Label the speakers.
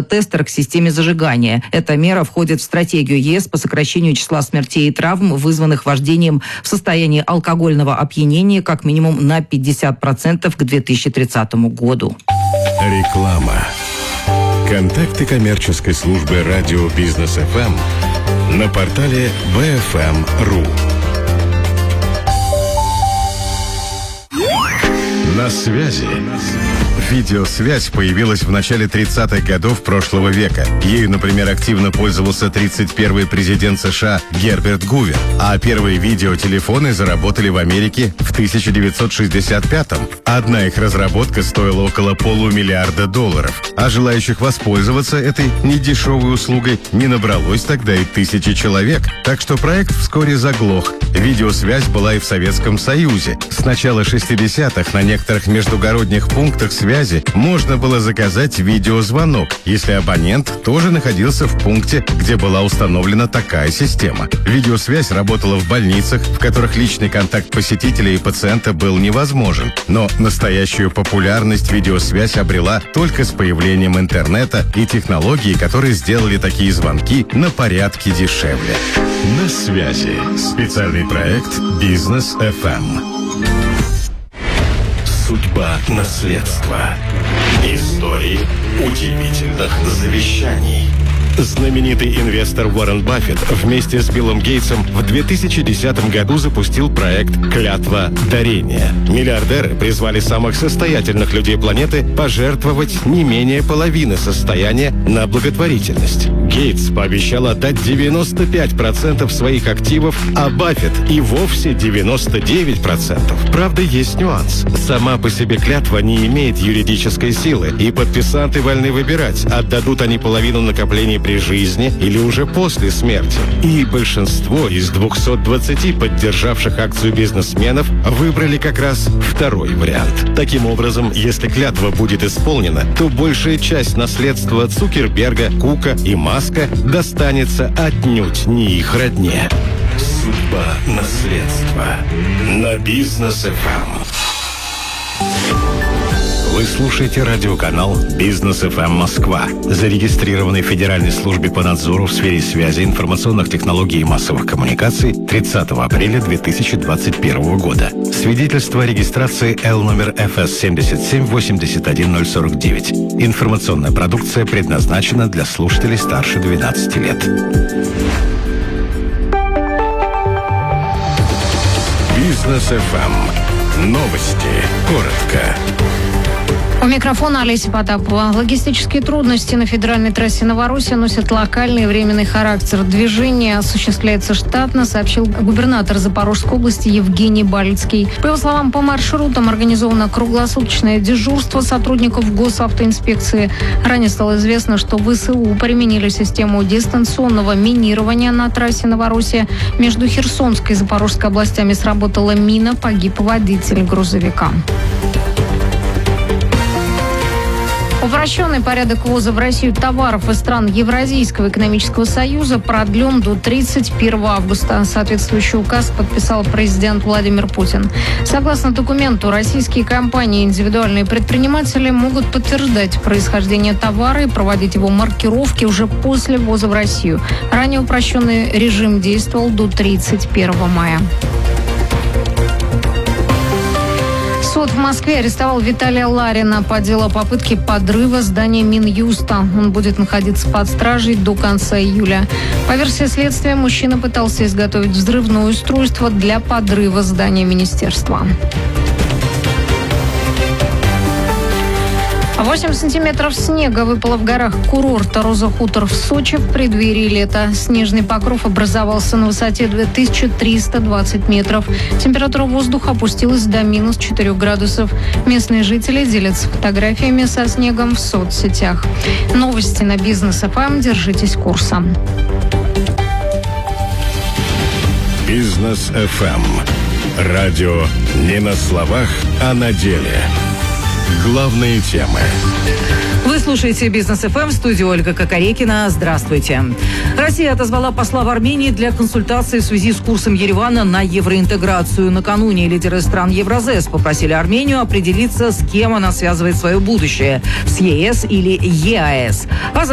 Speaker 1: алкотестер к системе зажигания. Эта мера входит в стратегию ЕС по сокращению числа смертей и травм, вызванных вождением в состоянии алкогольного опьянения, как минимум на 50% к 2030 году.
Speaker 2: Реклама. Контакты коммерческой службы радио Бизнес ФМ на портале bfm.ru. На связи. Видеосвязь появилась в начале 30-х годов прошлого века. Ею, например, активно пользовался 31-й президент США Герберт Гувер. А первые видеотелефоны заработали в Америке в 1965-м. Одна их разработка стоила около $500 миллиарда. А желающих воспользоваться этой недешевой услугой не набралось тогда и 1000 человек. Так что проект вскоре заглох. Видеосвязь была и в Советском Союзе. С начала 60-х на некоторых междугородних пунктах связи можно было заказать видеозвонок, если абонент тоже находился в пункте, где была установлена такая система. Видеосвязь работала в больницах, в которых личный контакт посетителя и пациента был невозможен. Но настоящую популярность видеосвязь обрела только с появлением интернета и технологий, которые сделали такие звонки на порядки дешевле. На связи. Специальный проект Бизнес ФМ. Судьба наследства. Истории удивительных завещаний. Знаменитый инвестор Уоррен Баффет вместе с Биллом Гейтсом в 2010 году запустил проект «Клятва дарения». Миллиардеры призвали самых состоятельных людей планеты пожертвовать не менее половины состояния на благотворительность. Гейтс пообещал отдать 95% своих активов, а Баффет и вовсе 99%. Правда, есть нюанс. Сама по себе клятва не имеет юридической силы, и подписанты вольны выбирать, отдадут они половину накоплений при жизни или уже после смерти. И большинство из 220 поддержавших акцию бизнесменов выбрали как раз второй вариант. Таким образом, если клятва будет исполнена, то большая часть наследства Цукерберга, Кука и Маска достанется отнюдь не их родне. Судьба наследства. На Бизнес ФМ. Вы слушаете радиоканал «Бизнес ФМ Москва», зарегистрированный в Федеральной службе по надзору в сфере связи, информационных технологий и массовых коммуникаций 30 апреля 2021 года. Свидетельство о регистрации Л номер ФС 7781049. Информационная продукция предназначена для слушателей старше 12 лет. Бизнес ФМ. Новости. Коротко.
Speaker 3: У микрофона Олеся Потапова. Логистические трудности на федеральной трассе Новороссия носят локальный и временный характер. Движение осуществляется штатно, сообщил губернатор Запорожской области Евгений Балицкий. По его словам, по маршрутам организовано круглосуточное дежурство сотрудников госавтоинспекции. Ранее стало известно, что ВСУ применили систему дистанционного минирования на трассе Новороссия. Между Херсонской и Запорожской областями сработала мина, погиб водитель грузовика. Упрощенный порядок ввоза в Россию товаров из стран Евразийского экономического союза продлен до 31 августа. Соответствующий указ подписал президент Владимир Путин. Согласно документу, российские компании и индивидуальные предприниматели могут подтверждать происхождение товара и проводить его маркировки уже после ввоза в Россию. Ранее упрощенный режим действовал до 31 мая. Суд в Москве арестовал Виталия Ларина по делу о попытке подрыва здания Минюста. Он будет находиться под стражей до конца июля. По версии следствия, мужчина пытался изготовить взрывное устройство для подрыва здания министерства. 8 сантиметров снега выпало в горах курорта Роза-Хутор в Сочи в преддверии лета. Снежный покров образовался на высоте 2320 метров. Температура воздуха опустилась до минус 4 градусов. Местные жители делятся фотографиями со снегом в соцсетях. Новости на Бизнес ФМ. Держитесь курса.
Speaker 2: Бизнес ФМ. Радио не на словах, а на деле. Главные темы.
Speaker 1: Вы слушаете Бизнес ФМ, в студии Ольга Кокорекина. Здравствуйте. Россия отозвала посла в Армении для консультации в связи с курсом Еревана на евроинтеграцию. Накануне лидеры стран Евразес попросили Армению определиться, с кем она связывает свое будущее – с ЕС или ЕАЭС.